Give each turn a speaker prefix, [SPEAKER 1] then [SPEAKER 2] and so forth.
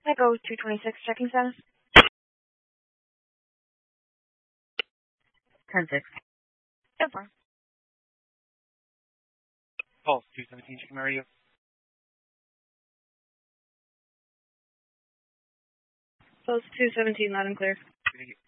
[SPEAKER 1] Echo 226, checking status.
[SPEAKER 2] 10-6.
[SPEAKER 1] So far.
[SPEAKER 3] Pulse 217, checking my radio.
[SPEAKER 1] Pulse 217, loud and clear.